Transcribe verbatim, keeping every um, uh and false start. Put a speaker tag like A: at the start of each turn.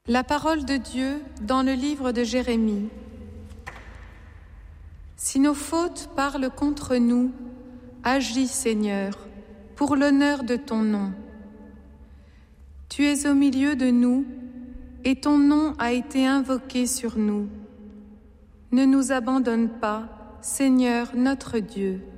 A: La parole de Dieu dans le livre de Jérémie. Si nos fautes parlent contre nous, agis, Seigneur, pour l'honneur de ton nom. Tu es au milieu de nous, et ton nom a été invoqué sur nous. Ne nous abandonne pas, Seigneur notre Dieu.